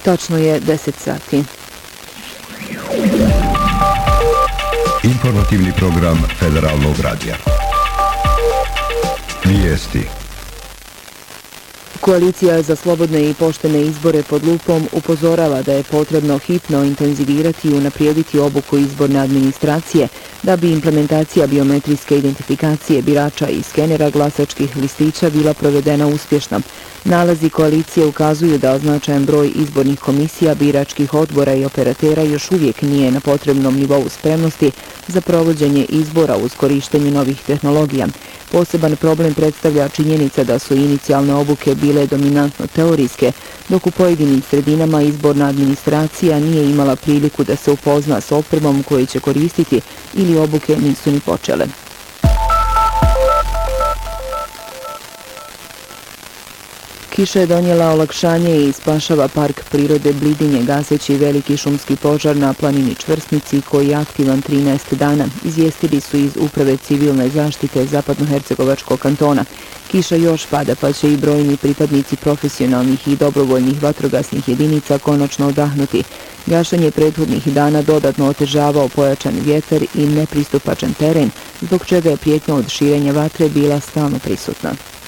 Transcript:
Tačno je 10 sati. Informativni program Federalnog radija. Vijesti. Koalicija za slobodne i poštene izbore pod lupom upozorava da je potrebno hitno intenzivirati i unaprijediti obuku izborne administracije da bi implementacija biometrijske identifikacije birača i skenera glasačkih listića bila provedena uspješno. Nalazi koalicije ukazuju da značajan broj izbornih komisija, biračkih odbora i operatera još uvijek nije na potrebnom nivou spremnosti za provođenje izbora uz korištenje novih tehnologija. Poseban problem predstavlja činjenica da su inicijalne obuke bile dominantno teorijske, dok u pojedinim sredinama izborna administracija nije imala priliku da se upozna s opremom koju će koristiti ili obuke nisu ni počele. Kiša je donijela olakšanje i spašava park prirode Blidinje gaseći veliki šumski požar na planini Čvrsnici koji je aktivan 13 dana, izvijestili su iz Uprave civilne zaštite Zapadnohercegovačkog kantona. Kiša još pada pa će i brojni pripadnici profesionalnih i dobrovoljnih vatrogasnih jedinica konačno odahnuti. Gašenje prethodnih dana dodatno otežavao pojačan vjetar i nepristupačan teren, zbog čega je prijetnja od širenja vatre bila stalno prisutna.